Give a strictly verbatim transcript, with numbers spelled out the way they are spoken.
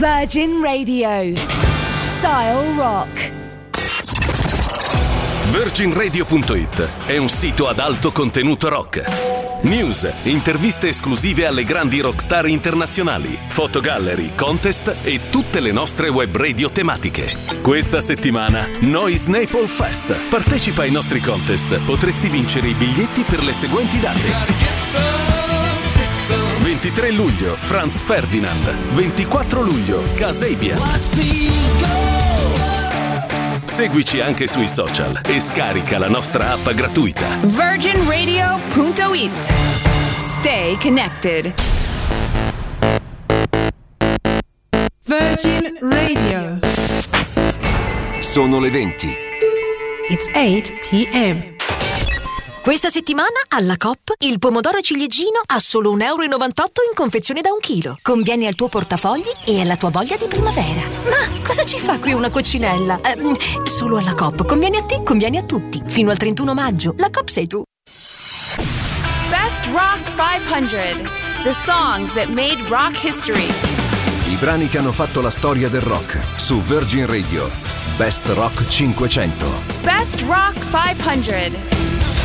Virgin Radio. Style Rock. Virgin Radio punto it è un sito ad alto contenuto rock. News, interviste esclusive alle grandi rockstar internazionali, fotogallery, contest e tutte le nostre web radio tematiche. Questa settimana Noise Naples Fest. Partecipa ai nostri contest. Potresti vincere i biglietti per le seguenti date: ventitré luglio Franz Ferdinand, ventiquattro luglio Kasabian. Seguici anche sui social e scarica la nostra app gratuita. Virgin Radio punto it. Stay connected. Virgin Radio. Sono le venti. It's eight p.m. Questa settimana alla Coop il pomodoro ciliegino a solo un euro e novantotto in confezione da un chilo. Conviene al tuo portafogli e alla tua voglia di primavera. Ma cosa ci fa qui una coccinella? Eh, solo alla Coop. Conviene a te, conviene a tutti. Fino al trentuno maggio. La Coop sei tu. Best Rock cinquecento. The songs that made rock history. I brani che hanno fatto la storia del rock su Virgin Radio. Best Rock cinquecento. Best Rock cinquecento.